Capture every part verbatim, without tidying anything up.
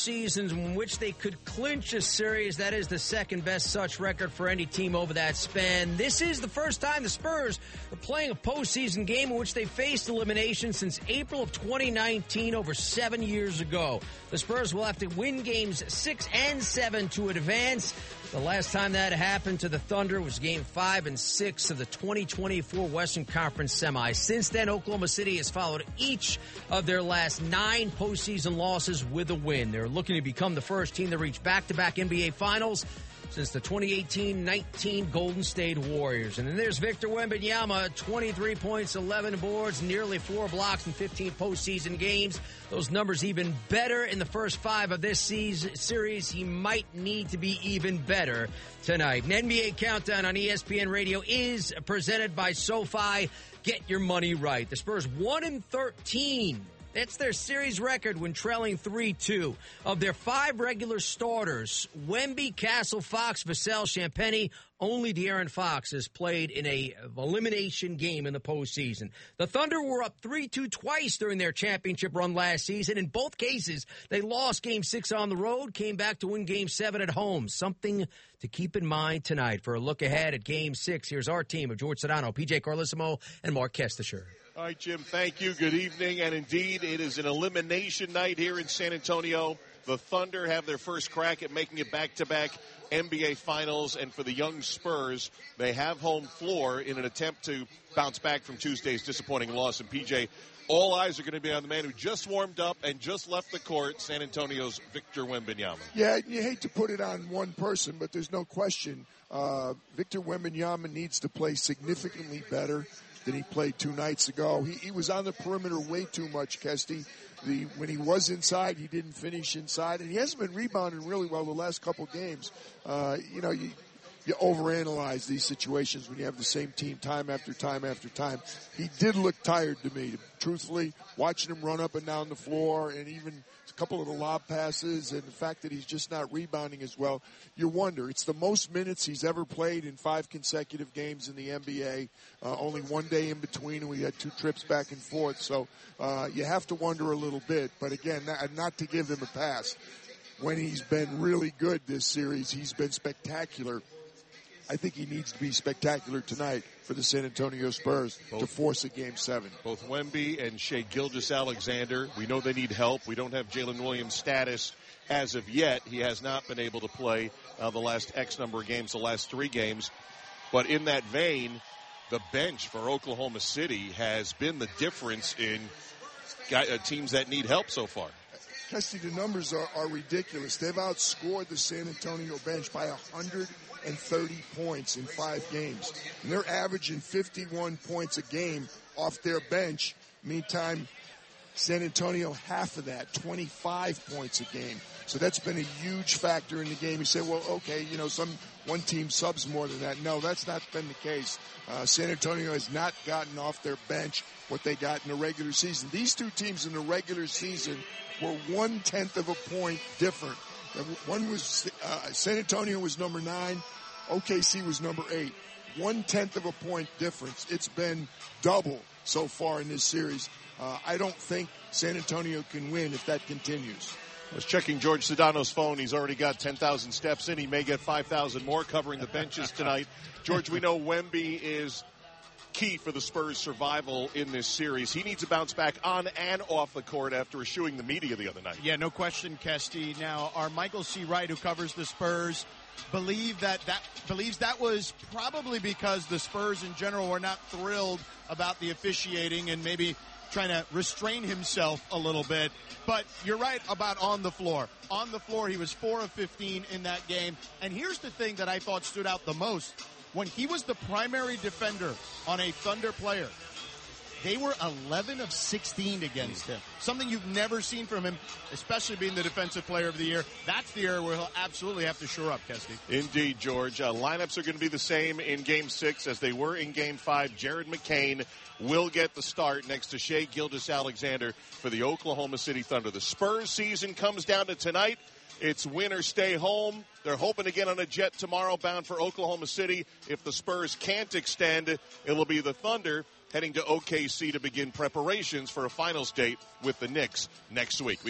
seasons in which they could clinch a series. That is the second best such record for any team over that span. This is the first time the Spurs are playing a postseason game in which they faced elimination since April of twenty nineteen, over seven years ago. The Spurs will have to win games six and seven to advance. The last time that happened to the Thunder was game five and six of the twenty twenty-four Western Conference semis. Since then, Oklahoma City has followed each of their last nine postseason losses with a win. They're looking to become the first team to reach back-to-back N B A Finals since the twenty eighteen nineteen Golden State Warriors. And then there's Victor Wembanyama, twenty-three points, eleven boards, nearly four blocks in fifteen postseason games. Those numbers even better in the first five of this season, series. He might need to be even better tonight. An N B A Countdown on E S P N Radio is presented by SoFi. Get your money right. The Spurs one and thirteen. That's their series record when trailing three two. Of their five regular starters, Wemby, Castle, Fox, Vassell, Champagnie, only De'Aaron Fox has played in a elimination game in the postseason. The Thunder were up three two twice during their championship run last season. In both cases, they lost Game six on the road, came back to win Game seven at home. Something to keep in mind tonight. For a look ahead at Game six, here's our team of George Sedano, P J Carlissimo, and Mark Kestisher. All right, Jim, thank you. Good evening. And indeed, it is an elimination night here in San Antonio. The Thunder have their first crack at making it back-to-back N B A Finals. And for the young Spurs, they have home floor in an attempt to bounce back from Tuesday's disappointing loss. And, P J, all eyes are going to be on the man who just warmed up and just left the court, San Antonio's Victor Wembanyama. Yeah, you hate to put it on one person, but there's no question. Uh, Victor Wembanyama needs to play significantly better than he played two nights ago. He, he was on the perimeter way too much, Kesty. The, when he was inside, he didn't finish inside, and he hasn't been rebounding really well the last couple games. Uh, you know, you, you overanalyze these situations when you have the same team time after time after time. He did look tired to me, truthfully, watching him run up and down the floor, and even a couple of the lob passes, and the fact that he's just not rebounding as well. You wonder. It's the most minutes he's ever played in five consecutive games in the N B A. Uh, only one day in between, and we had two trips back and forth. So uh, you have to wonder a little bit. But again, not, not to give him a pass. When he's been really good this series, he's been spectacular. I think he needs to be spectacular tonight for the San Antonio Spurs both, to force a game seven. Both Wemby and Shai Gilgeous-Alexander, we know they need help. We don't have Jalen Williams' status as of yet. He has not been able to play uh, the last X number of games, the last three games. But in that vein, the bench for Oklahoma City has been the difference in uh, teams that need help so far. Kesty, the numbers are, are ridiculous. They've outscored the San Antonio bench by one hundred thirty points in five games. And they're averaging fifty-one points a game off their bench. Meantime, San Antonio, half of that, twenty-five points a game. So that's been a huge factor in the game. You say, well, okay, you know, some one team subs more than that. No, that's not been the case. Uh, San Antonio has not gotten off their bench what they got in the regular season. These two teams in the regular season were one-tenth of a point different. One was, uh, San Antonio was number nine, O K C was number eight. One-tenth of a point difference. It's been double so far in this series. Uh, I don't think San Antonio can win if that continues. I was checking George Sedano's phone. He's already got ten thousand steps in. He may get five thousand more covering the benches tonight. George, we know Wemby is key for the Spurs' survival in this series. He needs to bounce back on and off the court after eschewing the media the other night. Yeah, no question, Kesty. Now, our Michael C. Wright, who covers the Spurs, believe that that believes that was probably because the Spurs in general were not thrilled about the officiating and maybe trying to restrain himself a little bit. But you're right about on the floor. On the floor, he was four of fifteen in that game. And here's the thing that I thought stood out the most. When he was the primary defender on a Thunder player, they were eleven of sixteen against him. Something you've never seen from him, especially being the defensive player of the year. That's the area where he'll absolutely have to shore up, Kesty. Indeed, George. Uh, lineups are going to be the same in Game six as they were in Game five. Jared McCain will get the start next to Shai Gilgeous-Alexander for the Oklahoma City Thunder. The Spurs season comes down to tonight. It's win or stay home. They're hoping to get on a jet tomorrow bound for Oklahoma City. If the Spurs can't extend, it'll be the Thunder heading to O K C to begin preparations for a finals date with the Knicks next week. We got games.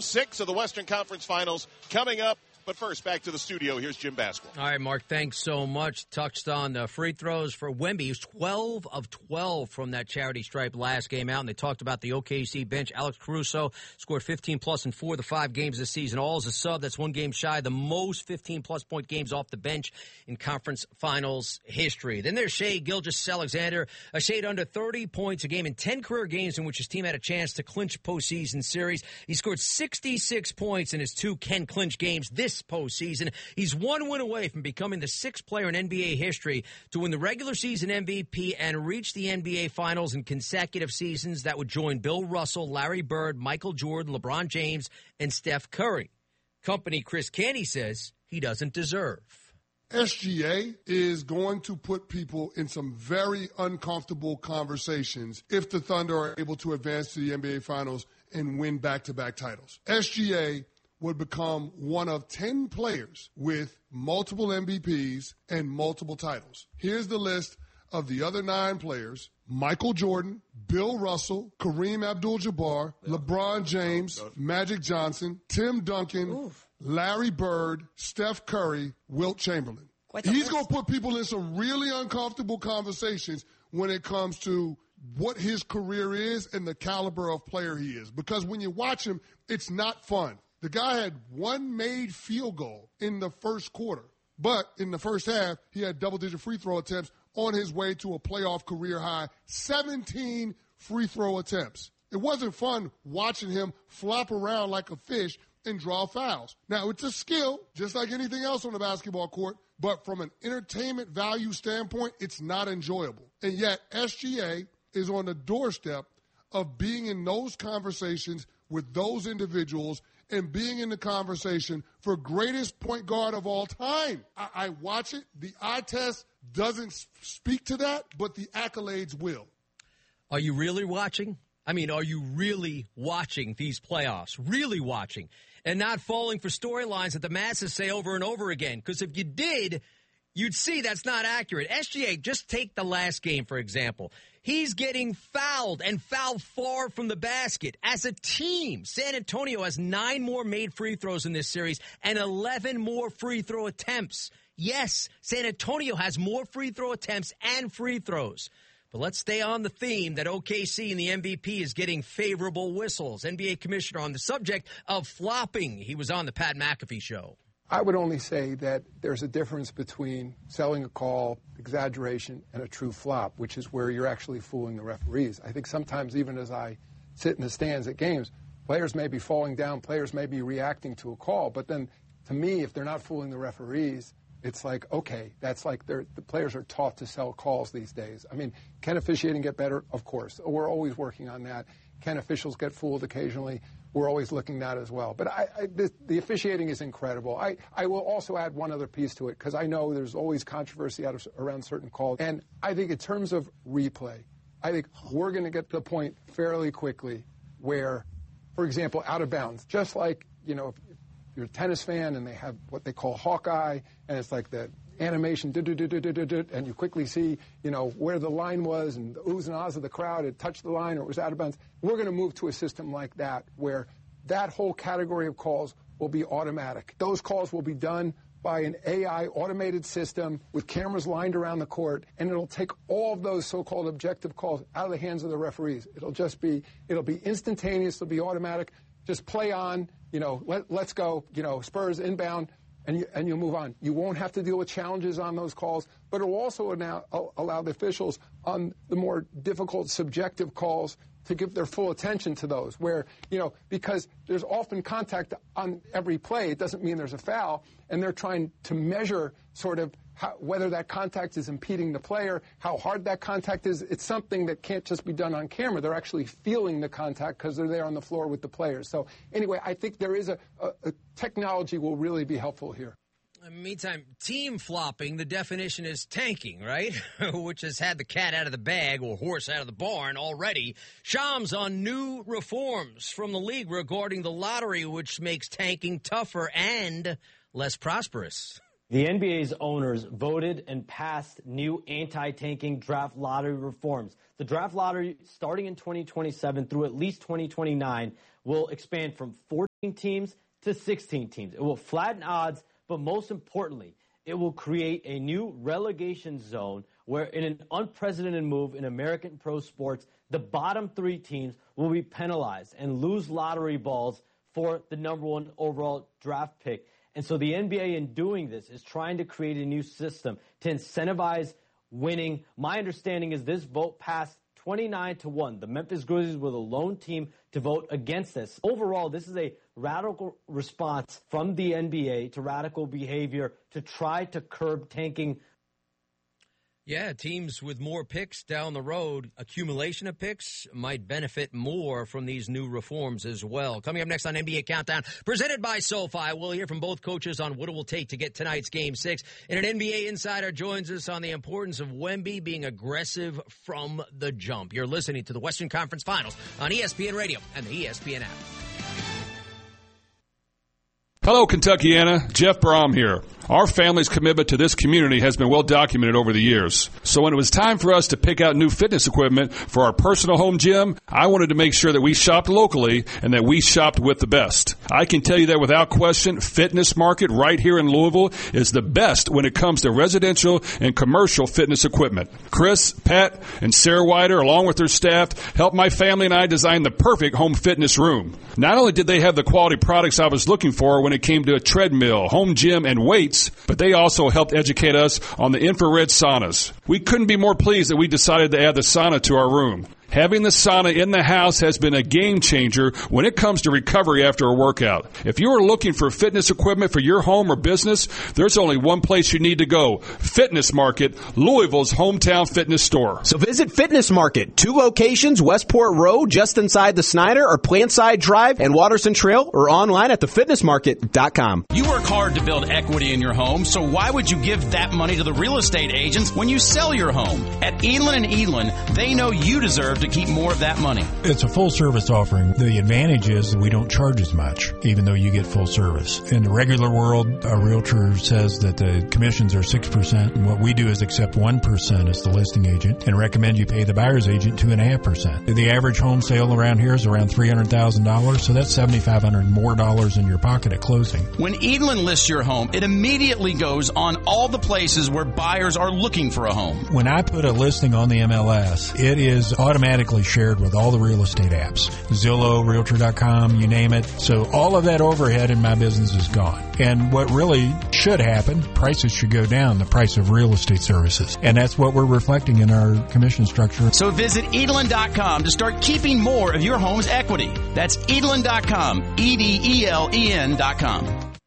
six of the Western Conference Finals coming up. But first, back to the studio. Here's Jim Basquiat. All right, Mark, thanks so much. Touched on the free throws for Wemby. He was twelve of twelve from that charity stripe last game out, and they talked about the O K C bench. Alex Caruso scored fifteen plus in four of the five games this season, all as a sub. That's one game shy of the most fifteen-plus point games off the bench in conference finals history. Then there's Shai Gilgeous-Alexander, a shade under thirty points a game in ten career games in which his team had a chance to clinch postseason series. He scored sixty-six points in his two Ken clinch games this postseason. He's one win away from becoming the sixth player in N B A history to win the regular season M V P and reach the N B A Finals in consecutive seasons. That would join Bill Russell, Larry Bird, Michael Jordan, LeBron James, and Steph Curry. Company Chris Canty says he doesn't deserve. S G A is going to put people in some very uncomfortable conversations if the Thunder are able to advance to the N B A Finals and win back-to-back titles. S G A would become one of ten players with multiple M V Ps and multiple titles. Here's the list of the other nine players: Michael Jordan, Bill Russell, Kareem Abdul-Jabbar, LeBron James, Magic Johnson, Tim Duncan, Oof. Larry Bird, Steph Curry, Wilt Chamberlain. He's going to put people in some really uncomfortable conversations when it comes to what his career is and the caliber of player he is. Because when you watch him, it's not fun. The guy had one made field goal in the first quarter, but in the first half, he had double-digit free throw attempts on his way to a playoff career high, seventeen free throw attempts. It wasn't fun watching him flop around like a fish and draw fouls. Now, it's a skill, just like anything else on the basketball court, but from an entertainment value standpoint, it's not enjoyable. And yet, S G A is on the doorstep of being in those conversations with those individuals and being in the conversation for greatest point guard of all time. I, I watch it. The eye test doesn't speak to that, but the accolades will. Are you really watching? I mean, are you really watching these playoffs? Really watching? And not falling for storylines that the masses say over and over again? Because if you did, you'd see that's not accurate. S G A, just take the last game, for example. He's getting fouled and fouled far from the basket. As a team, San Antonio has nine more made free throws in this series and eleven more free throw attempts. Yes, San Antonio has more free throw attempts and free throws. But let's stay on the theme that O K C and the M V P is getting favorable whistles. N B A commissioner on the subject of flopping. He was on the Pat McAfee show. I would only say that there's a difference between selling a call, exaggeration, and a true flop, which is where you're actually fooling the referees. I think sometimes even as I sit in the stands at games, players may be falling down, players may be reacting to a call, but then to me, if they're not fooling the referees, it's like, okay, that's like they're, the players are taught to sell calls these days. I mean, can officiating get better? Of course. We're always working on that. Can officials get fooled occasionally? We're always looking at that as well. But I, I, the, the officiating is incredible. I, I will also add one other piece to it, because I know there's always controversy out of, around certain calls. And I think in terms of replay, I think we're going to get to the point fairly quickly where, for example, out of bounds, just like, you know, if you're a tennis fan and they have what they call Hawkeye, and it's like the animation, and you quickly see, you know, where the line was and the oohs and ahs of the crowd, it touched the line or it was out of bounds. We're going to move to a system like that where that whole category of calls will be automatic. Those calls will be done by an A I automated system with cameras lined around the court, and it'll take all of those so-called objective calls out of the hands of the referees. It'll just be, it'll be instantaneous, it'll be automatic. Just play on, you know, let, let's go, you know, Spurs inbound, and you, and you'll move on. You won't have to deal with challenges on those calls, but it will also now allow the officials on the more difficult subjective calls to give their full attention to those where, you know, because there's often contact on every play. It doesn't mean there's a foul, and they're trying to measure sort of how, whether that contact is impeding the player, how hard that contact is. It's something that can't just be done on camera. They're actually feeling the contact because they're there on the floor with the players. So anyway, I think there is a, a, a technology will really be helpful here. In the meantime, team flopping, the definition is tanking, right? Which has had the cat out of the bag or horse out of the barn already. Shams on new reforms from the league regarding the lottery, which makes tanking tougher and less prosperous. The N B A's owners voted and passed new anti-tanking draft lottery reforms. The draft lottery, starting in twenty twenty-seven through at least twenty twenty-nine, will expand from four teams to sixteen teams. It will flatten odds, but most importantly, it will create a new relegation zone where, in an unprecedented move in American pro sports, the bottom three teams will be penalized and lose lottery balls for the number one overall draft pick. And so the N B A, in doing this, is trying to create a new system to incentivize winning. My understanding is this vote passed twenty-nine to one. The Memphis Grizzlies were the lone team to vote against this. Overall, this is a radical response from the N B A to radical behavior to try to curb tanking. Yeah, teams with more picks down the road, accumulation of picks, might benefit more from these new reforms as well. Coming up next on N B A Countdown, presented by SoFi, we'll hear from both coaches on what it will take to get tonight's Game six. And an N B A insider joins us on the importance of Wemby being aggressive from the jump. You're listening to the Western Conference Finals on E S P N Radio and the E S P N app. Hello, Kentuckiana. Jeff Brom here. Our family's commitment to this community has been well documented over the years. So when it was time for us to pick out new fitness equipment for our personal home gym, I wanted to make sure that we shopped locally and that we shopped with the best. I can tell you that without question, Fitness Market right here in Louisville is the best when it comes to residential and commercial fitness equipment. Chris, Pat, and Sarah Wider, along with their staff, helped my family and I design the perfect home fitness room. Not only did they have the quality products I was looking for when it came to a treadmill, home gym, and weights, but they also helped educate us on the infrared saunas. We couldn't be more pleased that we decided to add the sauna to our room. Having the sauna in the house has been a game changer when it comes to recovery after a workout. If you are looking for fitness equipment for your home or business, there's only one place you need to go. Fitness Market, Louisville's hometown fitness store. So visit Fitness Market, two locations, Westport Road, just inside the Snyder, or Plantside Drive and Watterson Trail, or online at the fitness market dot com. You work hard to build equity in your home, so why would you give that money to the real estate agents when you sell your home? At Edlin and Edlin, they know you deserve to keep more of that money. It's a full service offering. The advantage is that we don't charge as much, even though you get full service. In the regular world, a realtor says that the commissions are six percent, and what we do is accept one percent as the listing agent and recommend you pay the buyer's agent two point five percent. The average home sale around here is around three hundred thousand dollars, so that's seven thousand five hundred dollars more dollars in your pocket at closing. When Edlin lists your home, it immediately goes on all the places where buyers are looking for a home. When I put a listing on the M L S, it is automatically shared with all the real estate apps. Zillow, Realtor dot com, you name it. So all of that overhead in my business is gone. And what really should happen, prices should go down, the price of real estate services. And that's what we're reflecting in our commission structure. So visit Edlin dot com to start keeping more of your home's equity. That's Edlin dot com, E D E L E N dot com.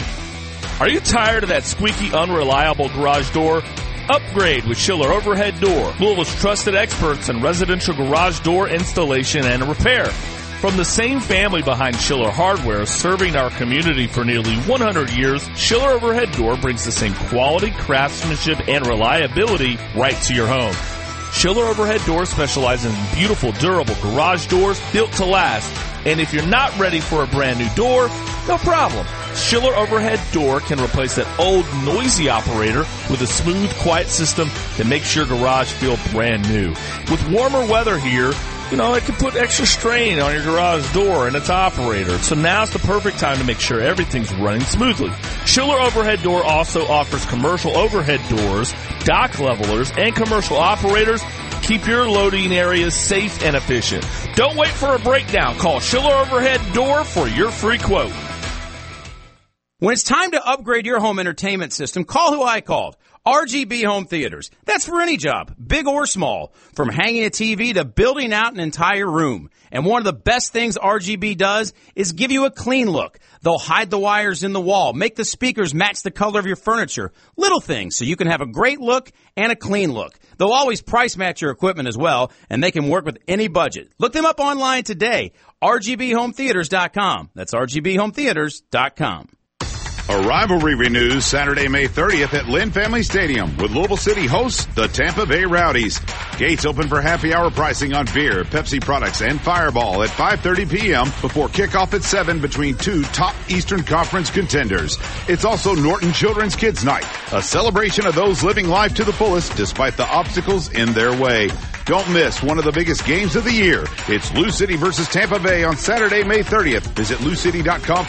Are you tired of that squeaky, unreliable garage door? Upgrade with Schiller Overhead Door, Louisville's trusted experts in residential garage door installation and repair. From the same family behind Schiller Hardware, serving our community for nearly one hundred years, Schiller Overhead Door brings the same quality, craftsmanship, and reliability right to your home. Schiller Overhead Door specializes in beautiful, durable garage doors built to last. And if you're not ready for a brand new door, no problem. Schiller Overhead Door can replace that old, noisy operator with a smooth, quiet system that makes your garage feel brand new. With warmer weather here, you know, it can put extra strain on your garage door and its operator. So now's the perfect time to make sure everything's running smoothly. Schiller Overhead Door also offers commercial overhead doors, dock levelers, and commercial operators. Keep your loading areas safe and efficient. Don't wait for a breakdown. Call Schiller Overhead Door for your free quote. When it's time to upgrade your home entertainment system, call who I called. R G B Home Theaters. That's for any job, big or small, from hanging a T V to building out an entire room. And one of the best things R G B does is give you a clean look. They'll hide the wires in the wall, make the speakers match the color of your furniture. Little things so you can have a great look and a clean look. They'll always price match your equipment as well, and they can work with any budget. Look them up online today, R G B home theaters dot com. That's R G B home theaters dot com. A rivalry renews Saturday, May thirtieth at Lynn Family Stadium with Louisville City hosts the Tampa Bay Rowdies. Gates open for happy hour pricing on beer, Pepsi products, and Fireball at five thirty p.m. before kickoff at seven between two top Eastern Conference contenders. It's also Norton Children's Kids Night, a celebration of those living life to the fullest despite the obstacles in their way. Don't miss one of the biggest games of the year. It's Lou City versus Tampa Bay on Saturday, May thirtieth. Visit lou city dot com.